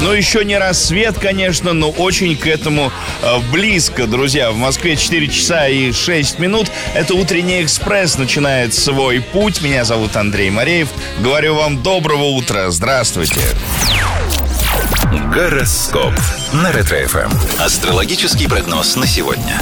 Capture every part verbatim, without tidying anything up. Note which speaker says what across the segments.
Speaker 1: Ну, еще не рассвет, конечно, но очень к этому э, близко, друзья. В Москве четыре часа и шесть минут. Это «Утренний экспресс» начинает свой путь. Меня зовут Андрей Мореев. Говорю вам доброго утра. Здравствуйте.
Speaker 2: Гороскоп на Ретро-эф эм. Астрологический прогноз на сегодня.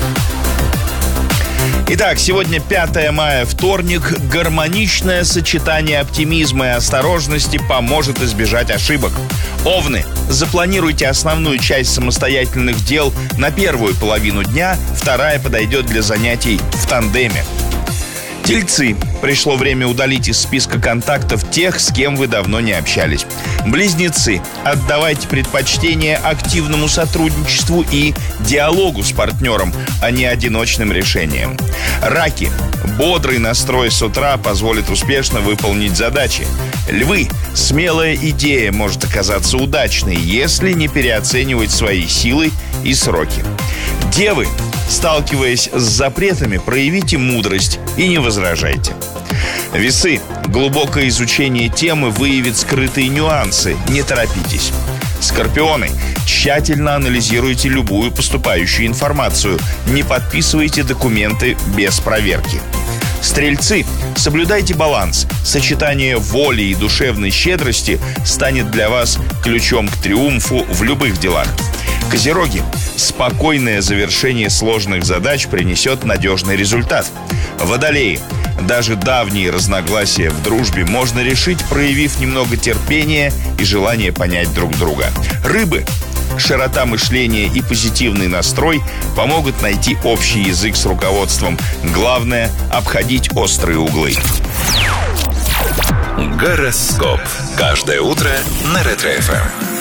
Speaker 1: Итак, сегодня пятое мая, вторник. Гармоничное сочетание оптимизма и осторожности поможет избежать ошибок. Овны, запланируйте основную часть самостоятельных дел на первую половину дня, вторая подойдет для занятий в тандеме. Тельцы, пришло время удалить из списка контактов тех, с кем вы давно не общались. Близнецы, отдавайте предпочтение активному сотрудничеству и диалогу с партнером, а не одиночным решениям. Раки, бодрый настрой с утра позволит успешно выполнить задачи. Львы, смелая идея может оказаться удачной, если не переоценивать свои силы и сроки. Девы, сталкиваясь с запретами, проявите мудрость и не возражайте. Весы, глубокое изучение темы выявит скрытые нюансы, не торопитесь. Скорпионы, тщательно анализируйте любую поступающую информацию, не подписывайте документы без проверки. Стрельцы, соблюдайте баланс. Сочетание воли и душевной щедрости станет для вас ключом к триумфу в любых делах. Козероги, спокойное завершение сложных задач принесет надежный результат. Водолеи, даже давние разногласия в дружбе можно решить, проявив немного терпения и желание понять друг друга. Рыбы, широта мышления и позитивный настрой помогут найти общий язык с руководством. Главное – обходить острые углы.
Speaker 2: Гороскоп. Каждое утро на Ретро-эф эм.